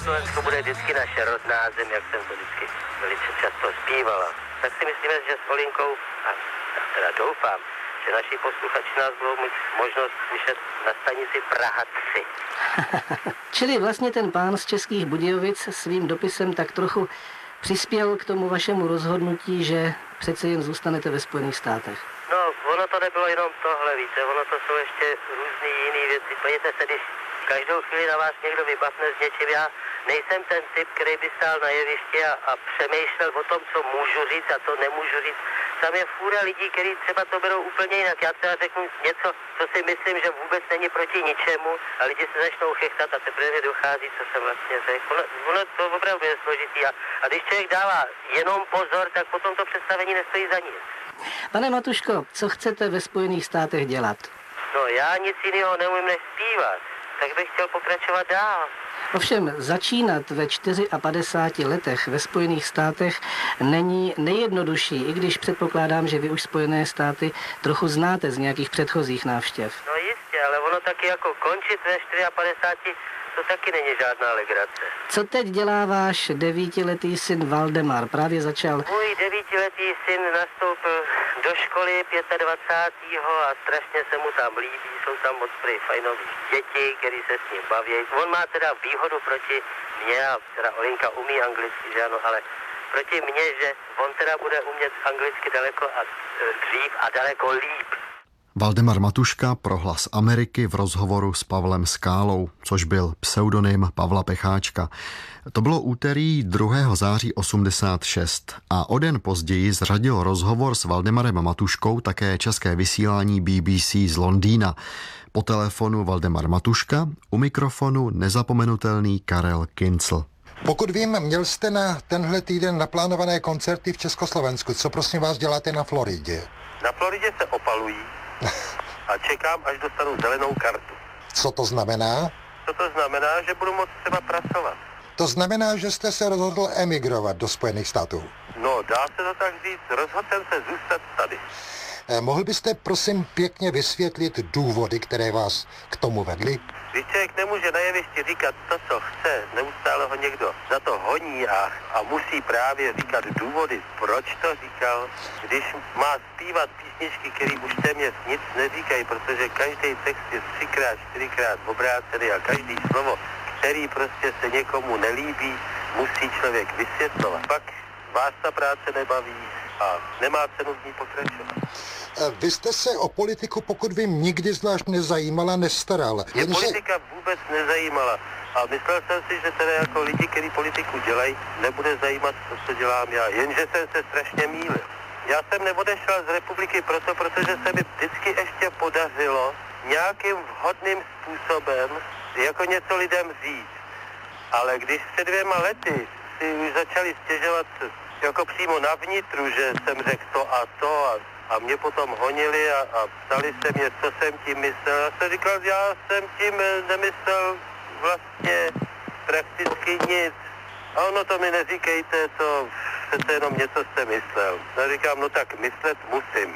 Československo bude vždycky naše rodná zem, jak jsem to vždycky velice často zpívala. Tak si myslíme, že s Olinkou, a teda doufám, že naši posluchači nás budou mít možnost slyšet na stanici Praha 3. Čili vlastně ten pán z Českých Budějovic svým dopisem tak trochu přispěl k tomu vašemu rozhodnutí, že přece jen zůstanete ve Spojených státech. No, ono to nebylo jenom tohle, víte, ono to jsou ještě různý jiný věci. Podívejte se, když každou chvíli na vás někdo vybavne s něčím, já nejsem ten typ, který by stál na jevišti a přemýšlel o tom, co můžu říct a to nemůžu říct. Tam je fůra lidí, kteří třeba to berou úplně jinak. Já třeba řeknu něco, co si myslím, že vůbec není proti ničemu a lidi se začnou chechtat a teprve mi dochází, co jsem vlastně řekl. Ono to opravdu je složitý a když člověk dává jenom pozor, tak potom to představení nestojí za nic. Pane Matuško, co chcete ve Spojených státech dělat? No, já nic jiného neumím než zpívat, tak bych chtěl pokračovat dál. Ovšem začínat ve 54 letech ve Spojených státech není nejjednodušší, i když předpokládám, že vy už Spojené státy trochu znáte z nějakých předchozích návštěv. No jistě, ale ono taky jako končit ve 54, to taky není žádná legrace. Co teď dělá váš 9letý syn Valdemar? Právě začal... Můj 9letý syn nastoupil do školy 25. a strašně se mu tam líbí, jsou tam moc fajnový děti, který se s ním baví. On má teda výhodu proti mně, a teda Olinka umí anglicky, že ano, ale proti mně, že on teda bude umět anglicky daleko a dřív a daleko líp. Valdemar Matuška pro Hlas Ameriky v rozhovoru s Pavlem Skálou, což byl pseudonym Pavla Pecháčka. To bylo úterý 2. září 86 a o den později zřadil rozhovor s Valdemarem Matuškou také české vysílání BBC z Londýna. Po telefonu Valdemar Matuška, u mikrofonu nezapomenutelný Karel Kincl. Pokud vím, měl jste na tenhle týden naplánované koncerty v Československu. Co prosím vás děláte na Floridě? Na Floridě se opalují a čekám, až dostanu zelenou kartu. Co to znamená? Co to znamená, že budu moct třeba pracovat. To znamená, že jste se rozhodl emigrovat do Spojených států. No, dá se to tak říct, rozhodl jsem se zůstat tady. Mohl byste prosím pěkně vysvětlit důvody, které vás k tomu vedly? Když člověk nemůže na jevišti říkat to, co chce, neustále ho někdo za to honí a musí právě říkat důvody, proč to říkal, když má zpívat písničky, které už téměř nic neříkají, protože každý text je 3x, 4x obrácený a každý slovo, který prostě se někomu nelíbí, musí člověk vysvětlovat. Pak vás ta práce nebaví a nemá cenu v ní pokračovat. Vy jste se o politiku, pokud vím, nikdy zvlášť nezajímala, nestaral. Mě politika vůbec nezajímala a myslel jsem si, že teda jako lidi, kteří politiku dělají, nebude zajímat to, co dělám já. Jenže jsem se strašně mýlil. Já jsem neodešel z republiky protože se mi vždycky ještě podařilo nějakým vhodným způsobem jako něco lidem říct. Ale když před 2 lety si už začali stěžovat jako přímo na vnitru, že jsem řekl to a mě potom honili a ptali se mě, co jsem tím myslel. Já jsem říkal, já jsem tím nemyslel vlastně prakticky nic. A ono to mi neříkejte, to přece jenom něco jste myslel. Já říkám, no tak myslet musím.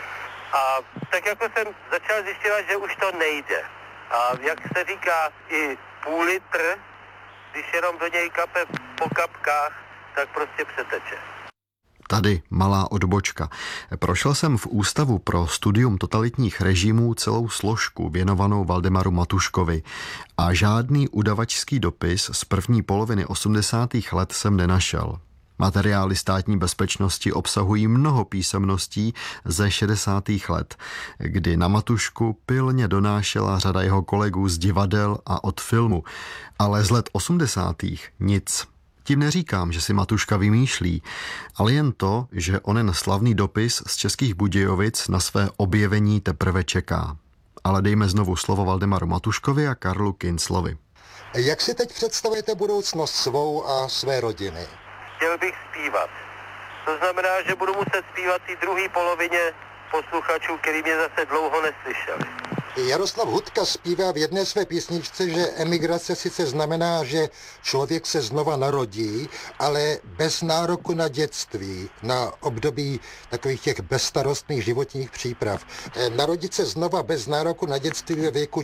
A tak jako jsem začal zjišťovat, že už to nejde. A jak se říká, i půl litr, když jenom do něj kape po kapkách, tak prostě přeteče. Tady malá odbočka. Prošel jsem v Ústavu pro studium totalitních režimů celou složku věnovanou Valdemaru Matuškovi a žádný udavačský dopis z první poloviny 80. let jsem nenašel. Materiály státní bezpečnosti obsahují mnoho písemností ze 60. let, kdy na Matušku pilně donášela řada jeho kolegů z divadel a od filmu, ale z let 80. nic. Tím neříkám, že si Matuška vymýšlí, ale jen to, že onen slavný dopis z Českých Budějovic na své objevení teprve čeká. Ale dejme znovu slovo Valdemaru Matuškovi a Karlu Kinclovi. Jak si teď představujete budoucnost svou a své rodiny? Chtěl bych zpívat. To znamená, že budu muset zpívat i druhé polovině posluchačů, který mě zase dlouho neslyšeli. Jaroslav Hudka zpívá v jedné své písničce, že emigrace sice znamená, že člověk se znova narodí, ale bez nároku na dětství, na období takových těch bezstarostných životních příprav. Narodit se znova bez nároku na dětství ve věku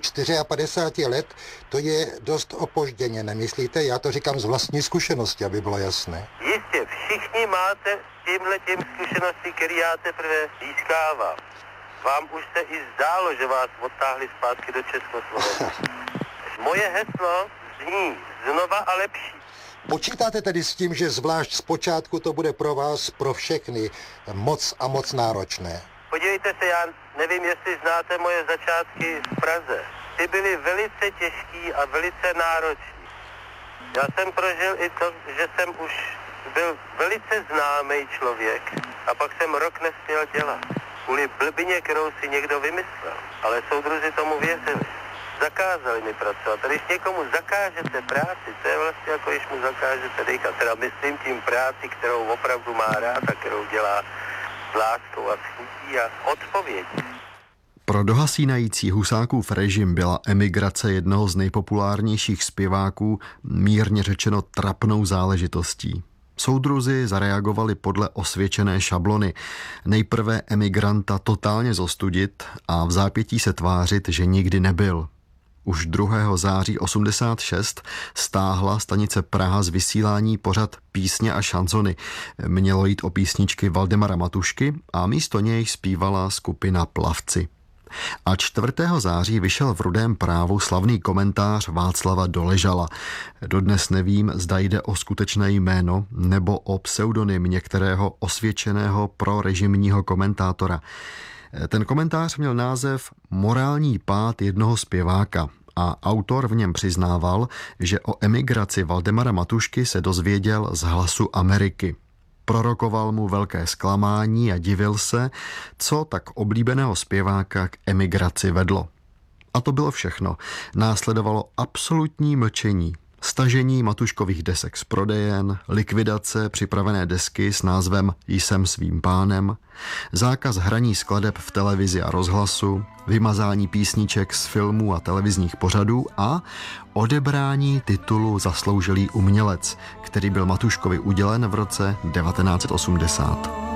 54 let, to je dost opožděně, nemyslíte? Já to říkám z vlastní zkušenosti, aby bylo jasné. Jistě, všichni máte tímhletím zkušenosti, který já teprve získávám. Vám už se i zdálo, že vás odtáhli zpátky do Československa. Moje heslo zní znova a lepší. Počítáte tedy s tím, že zvlášť zpočátku to bude pro vás, pro všechny, moc a moc náročné? Podívejte se, já nevím, jestli znáte moje začátky v Praze. Ty byly velice těžký a velice náročný. Já jsem prožil i to, že jsem už byl velice známý člověk a pak jsem rok nesměl dělat. Kvůli blbině, kterou si někdo vymyslel. Ale soudruzi tomu věřili. Zakázali mi pracovat. A když někomu zakážete práci, to je vlastně jako když mu zakážete dýchat. Teda myslím tím práci, kterou opravdu má rád a kterou dělá s láskou a chutí a odpovědí. Pro dohasínající Husákův režim byla emigrace jednoho z nejpopulárnějších zpěváků mírně řečeno trapnou záležitostí. Soudruzi zareagovali podle osvědčené šablony. Nejprve emigranta totálně zostudit a v zápětí se tvářit, že nikdy nebyl. Už 2. září 86 stáhla stanice Praha z vysílání pořad Písně a šanzony. Mělo jít o písničky Valdemara Matušky a místo něj zpívala skupina Plavci. A 4. září vyšel v Rudém právu slavný komentář Václava Doležala. Dodnes nevím, zda jde o skutečné jméno nebo o pseudonym některého osvědčeného prorežimního komentátora. Ten komentář měl název Morální pád jednoho zpěváka a autor v něm přiznával, že o emigraci Valdemara Matušky se dozvěděl z Hlasu Ameriky. Prorokoval mu velké zklamání a divil se, co tak oblíbeného zpěváka k emigraci vedlo. A to bylo všechno. Následovalo absolutní mlčení. Stažení Matuškových desek z prodejen, likvidace připravené desky s názvem Jsem svým pánem, zákaz hraní skladeb v televizi a rozhlasu, vymazání písniček z filmů a televizních pořadů a odebrání titulu Zasloužilý umělec, který byl Matuškovi udělen v roce 1980.